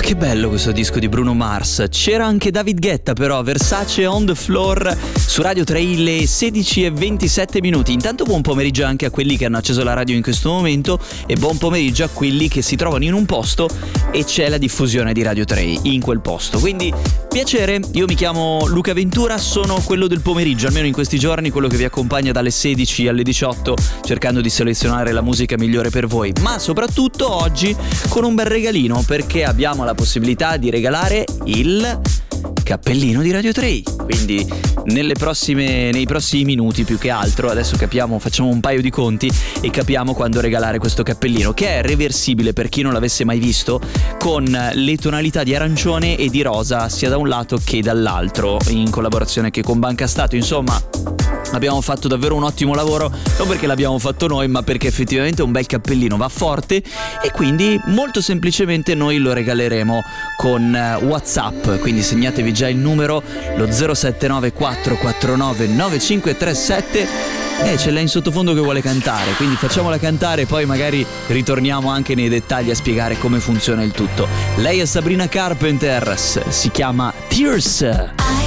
Che bello questo disco di Bruno Mars. C'era anche David Guetta, però, Versace on the Floor su Radio 3, le 16:27. Intanto buon pomeriggio anche a quelli che hanno acceso la radio in questo momento e buon pomeriggio a quelli che si trovano in un posto e c'è la diffusione di Radio 3 in quel posto. Quindi piacere, io mi chiamo Luca Ventura, sono quello del pomeriggio, almeno in questi giorni, quello che vi accompagna dalle 16 alle 18 cercando di selezionare la musica migliore per voi, ma soprattutto oggi con un bel regalino, perché abbiamo la possibilità di regalare il cappellino di Radio 3. Quindi nei prossimi minuti, più che altro, adesso capiamo, facciamo un paio di conti e capiamo quando regalare questo cappellino, che è reversibile per chi non l'avesse mai visto, con le tonalità di arancione e di rosa sia da un lato che dall'altro, in collaborazione anche con Banca Stato. Insomma, abbiamo fatto davvero un ottimo lavoro, non perché l'abbiamo fatto noi, ma perché effettivamente un bel cappellino va forte e quindi molto semplicemente noi lo regaleremo con WhatsApp. Quindi segnatevi già il numero, lo 0794499537. C'è lei in sottofondo che vuole cantare, quindi facciamola cantare e poi magari ritorniamo anche nei dettagli a spiegare come funziona il tutto. Lei è Sabrina Carpenter, si chiama Tears.